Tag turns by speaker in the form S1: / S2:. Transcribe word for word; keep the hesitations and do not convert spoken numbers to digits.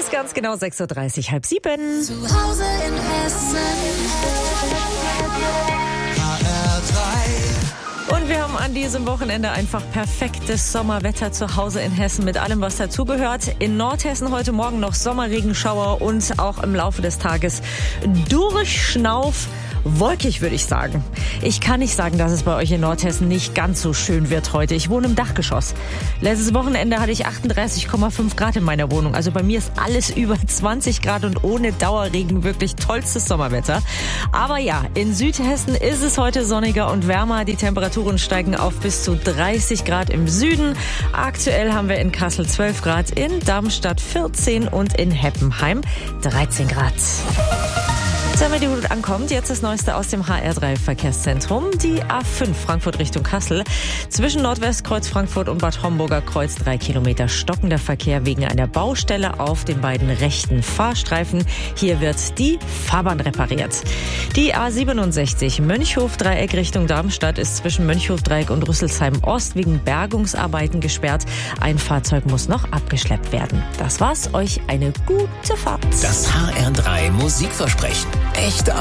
S1: ist ganz genau sechs Uhr dreißig, halb sieben.
S2: Zu Hause in Hessen. H R drei.
S1: Und wir haben an diesem Wochenende einfach perfektes Sommerwetter zu Hause in Hessen mit allem, was dazugehört. In Nordhessen heute Morgen noch Sommerregenschauer und auch im Laufe des Tages Durchschnauf. Wolkig, würde ich sagen. Ich kann nicht sagen, dass es bei euch in Nordhessen nicht ganz so schön wird heute. Ich wohne im Dachgeschoss. Letztes Wochenende hatte ich achtunddreißig Komma fünf Grad in meiner Wohnung. Also bei mir ist alles über zwanzig Grad und ohne Dauerregen wirklich tollstes Sommerwetter. Aber ja, in Südhessen ist es heute sonniger und wärmer. Die Temperaturen steigen auf bis zu dreißig Grad im Süden. Aktuell haben wir in Kassel zwölf Grad, in Darmstadt vierzehn und in Heppenheim dreizehn Grad. Damit die gut ankommt, jetzt das Neueste aus dem H R drei Verkehrszentrum. Die A fünf Frankfurt Richtung Kassel. Zwischen Nordwestkreuz Frankfurt und Bad Homburger Kreuz drei Kilometer stockender Verkehr wegen einer Baustelle auf den beiden rechten Fahrstreifen. Hier wird die Fahrbahn repariert. Die A siebenundsechzig Mönchhof-Dreieck Richtung Darmstadt ist zwischen Mönchhof-Dreieck und Rüsselsheim Ost wegen Bergungsarbeiten gesperrt. Ein Fahrzeug muss noch abgeschleppt werden. Das war's. Euch eine gute Fahrt.
S3: Das H R drei Musikversprechen. Echte